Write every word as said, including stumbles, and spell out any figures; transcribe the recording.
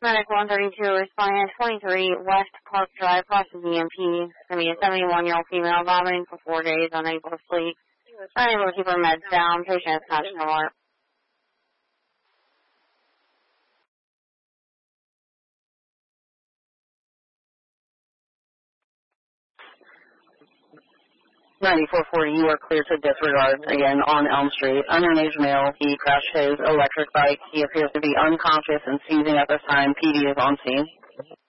Medic one thirty-two responding to twenty-three West Park Drive, process E M P. It's going to be a seventy-one-year-old female vomiting for four days, unable to sleep, unable to keep her meds down. Patient is conscious and alert. ninety-four forty, you are clear to disregard, again, on Elm Street. Underage male, he crashed his electric bike. He appears to be unconscious and seizing at this time. P D is on scene.